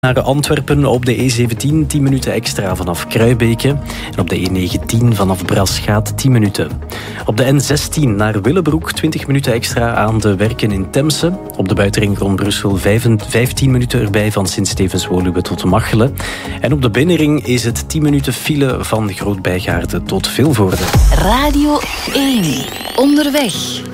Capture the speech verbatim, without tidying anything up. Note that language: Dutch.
Naar Antwerpen op de E zeventien tien minuten extra vanaf Kruibeke. En op de E negentien vanaf Braschaat tien minuten. Op de N zestien naar Willebroek twintig minuten extra aan de werken in Temse. Op de buitenring rond Brussel vijftien minuten erbij van Sint-Stevens-Woluwe tot Machelen. En op de binnenring is het tien minuten file van Groot-Bijgaarde tot Vilvoorde. Radio één. Onderweg.